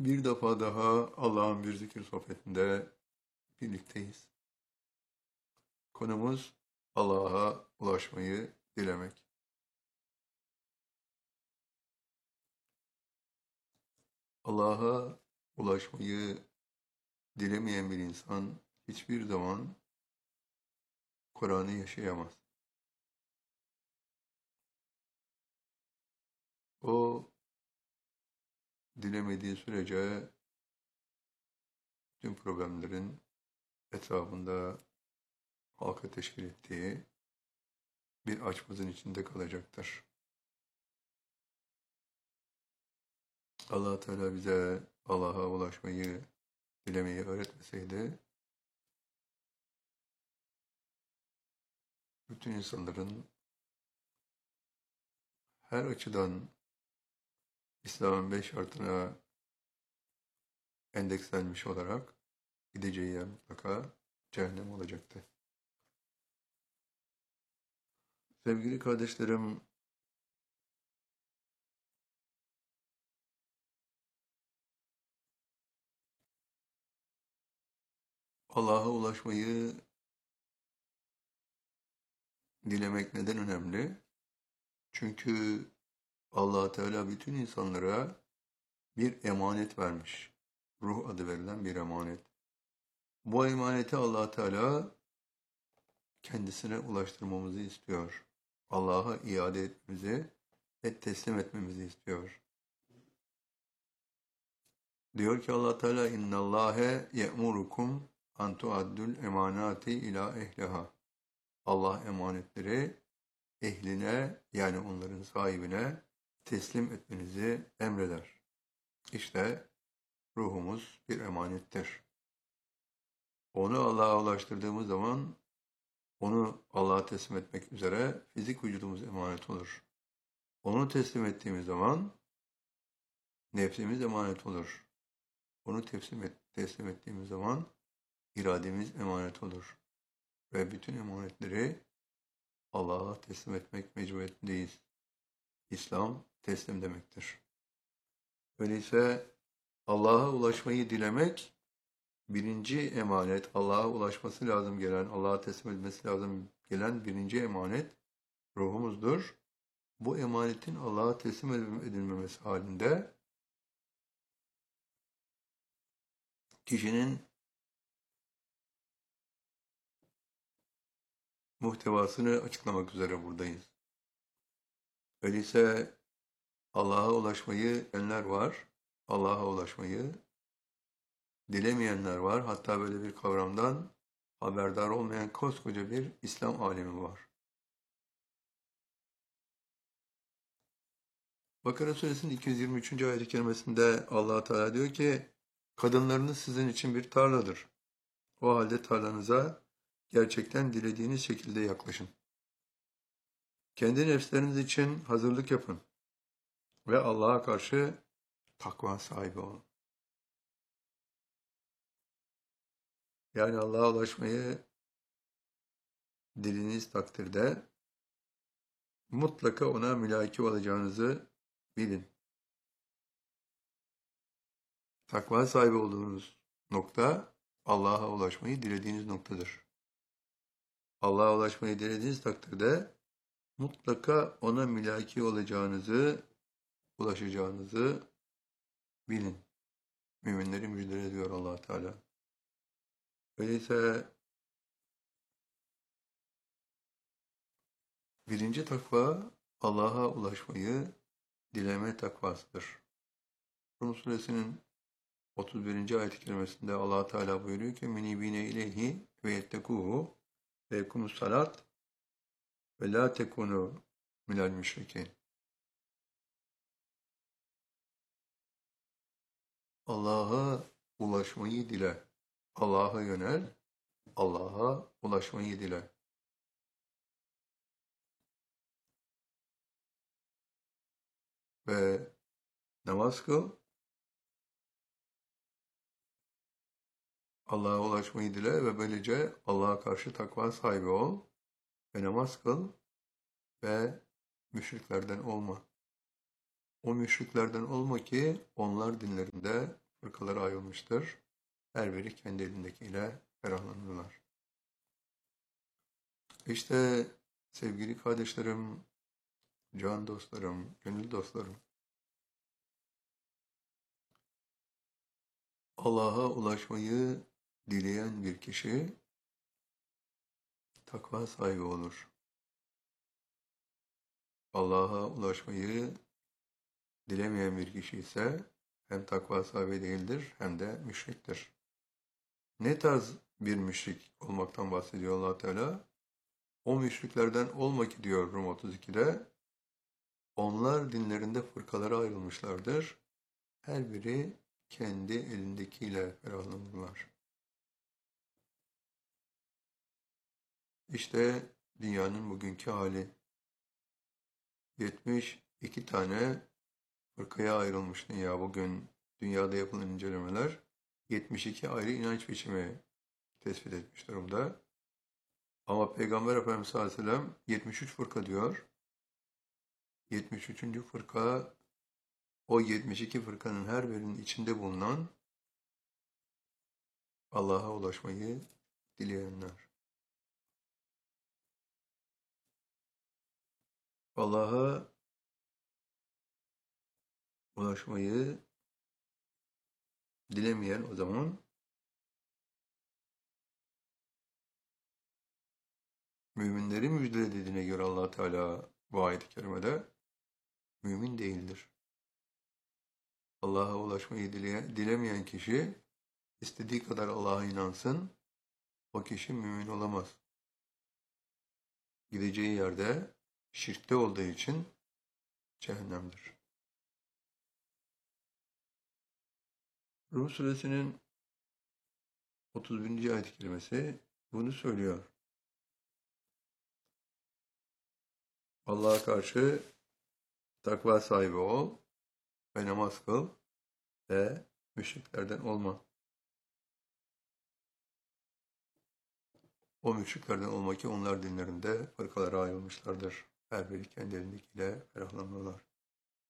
Bir defa daha Allah'ın bir zikir sohbetinde birlikteyiz. Konumuz Allah'a ulaşmayı dilemek. Allah'a ulaşmayı dilemeyen bir insan hiçbir zaman Kur'an'ı yaşayamaz. O dilemediği sürece tüm problemlerin etrafında halka teşkil ettiği bir açmazın içinde kalacaktır. Allah Teala bize Allah'a ulaşmayı dilemeyi öğretmeseydi, bütün insanların her açıdan İslam'ın 5 şartına endekslenmiş olarak gideceği yer mutlaka cehennem olacaktı. Sevgili kardeşlerim, Allah'a ulaşmayı dilemek neden önemli? Çünkü Allah Teala bütün insanlara bir emanet vermiş. Ruh adı verilen bir emanet. Bu emaneti Allah Teala kendisine ulaştırmamızı istiyor. Allah'a iade etmemizi ve teslim etmemizi istiyor. Diyor ki Allah Teala innallâhe ye'murukum an tuaddul emanati ila ehliha. Allah emanetleri ehline yani onların sahibine teslim etmenizi emreder. İşte ruhumuz bir emanettir. Onu Allah'a ulaştırdığımız zaman onu Allah'a teslim etmek üzere fizik vücudumuz emanet olur. Onu teslim ettiğimiz zaman nefsimiz emanet olur. Onu teslim ettiğimiz zaman irademiz emanet olur. Ve bütün emanetleri Allah'a teslim etmek mecburiyetindeyiz. İslam teslim demektir. Öyleyse Allah'a ulaşmayı dilemek birinci emanet, Allah'a ulaşması lazım gelen, Allah'a teslim edilmesi lazım gelen birinci emanet ruhumuzdur. Bu emanetin Allah'a teslim edilmemesi halinde kişinin muhtevasını açıklamak üzere buradayız. Öyleyse Allah'a ulaşmayı dileyenler var. Allah'a ulaşmayı dilemeyenler var. Hatta böyle bir kavramdan haberdar olmayan koskoca bir İslam alemi var. Bakara suresinin 223. ayet-i kerimesinde Allah Teala diyor ki kadınlarınız sizin için bir tarladır. O halde tarlanıza gerçekten dilediğiniz şekilde yaklaşın. Kendi nefsleriniz için hazırlık yapın ve Allah'a karşı takva sahibi olun. Yani Allah'a ulaşmayı dilediğiniz takdirde mutlaka ona mülaki olacağınızı bilin. Takva sahibi olduğunuz nokta Allah'a ulaşmayı dilediğiniz noktadır. Allah'a ulaşmayı dilediğiniz takdirde mutlaka ona mülaki olacağınızı, ulaşacağınızı bilin. Müminleri müjdele ediyor Allah Teala. Öyleyse birinci takva Allah'a ulaşmayı dileme takvasıdır. Rum suresinin 31. ayet-i kerimesinde Allah Teala buyuruyor ki menibine ileyhi ve yettekuhu ve yekumus salat ve la tekunu minel müşrikin. Allah'a ulaşmayı dile. Allah'a yönel. Allah'a ulaşmayı dile. Ve namaz kıl. Allah'a ulaşmayı dile ve böylece Allah'a karşı takva sahibi ol. Ve namaz kıl ve müşriklerden olma. O müşriklerden olma ki onlar dinlerinde fırkalara ayrılmıştır. Her biri kendi elindekiyle ferahlanırlar. İşte sevgili kardeşlerim, can dostlarım, gönül dostlarım, Allah'a ulaşmayı dileyen bir kişi takva sahibi olur. Allah'a ulaşmayı dilemeyen bir kişi ise hem takva sahibi değildir hem de müşriktir. Ne tarz bir müşrik olmaktan bahsediyor Allah Teala? O müşriklerden olma ki diyor Rum 32'de. Onlar dinlerinde fırkalara ayrılmışlardır. Her biri kendi elindekiyle ferahlanırlar. İşte dünyanın bugünkü hali. 72 tane fırkaya ayrılmış dünya. Bugün dünyada yapılan incelemeler 72 ayrı inanç biçimi tespit etmiş durumda. Ama Peygamber Efendimiz sallallahu aleyhi ve sellem 73 fırka diyor. 73. fırka o 72 fırkanın her birinin içinde bulunan Allah'a ulaşmayı dileyenler. Allah'a ulaşmayı dilemeyen o zaman müminleri müjdelediğine göre Allah Teala bu ayet-i kerimede mümin değildir. Allah'a ulaşmayı dilemeyen kişi istediği kadar Allah'a inansın, o kişi mümin olamaz. Gideceği yerde şirkte olduğu için cehennemdir. Rum suresinin 31. ayet-i kerimesi bunu söylüyor. Allah'a karşı takva sahibi ol ve namaz kıl ve müşriklerden olma. O müşriklerden olma ki onlar dinlerinde fırkalara ayrılmışlardır. Her biri kendi elindekiyle ferahlanırlar.